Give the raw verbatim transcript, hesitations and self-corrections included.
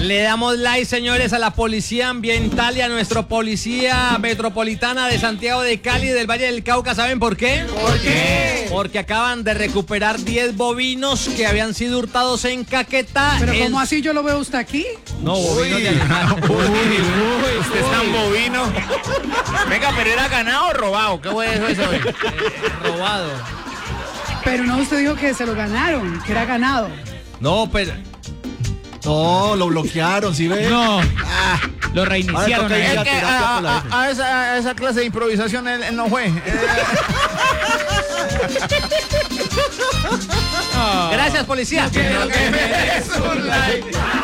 Le damos like, señores, a la policía ambiental y a nuestra policía metropolitana de Santiago de Cali, del Valle del Cauca. ¿Saben por qué? ¿Por qué? Porque acaban de recuperar diez bovinos que habían sido hurtados en Caquetá. ¿Pero El... cómo así yo lo veo usted aquí? No, bovinos de animal. Uy, uy, usted es tan bovino. Venga, pero era ganado o robado. ¿Qué fue eso? eso Eh, robado. Pero no, usted dijo que se lo ganaron, que era ganado. No, pero... No, lo bloquearon, ¿sí ves? No, Ah, lo reiniciaron. ahora toca ir ahí. a Es que terapia a, por la a- a esa, a esa clase de improvisación él, él no fue. Eh, Gracias, policía. Creo que merece un like.